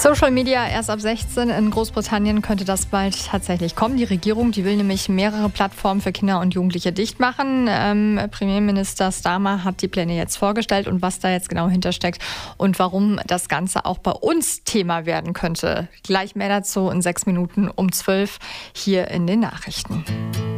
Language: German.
Social Media erst ab 16. In Großbritannien könnte das bald tatsächlich kommen. Die Regierung, die will nämlich mehrere Plattformen für Kinder und Jugendliche dicht machen. Premierminister Starmer hat die Pläne jetzt vorgestellt und was da jetzt genau hintersteckt und warum das Ganze auch bei uns Thema werden könnte. Gleich mehr dazu in 6 Minuten um 12 hier in den Nachrichten.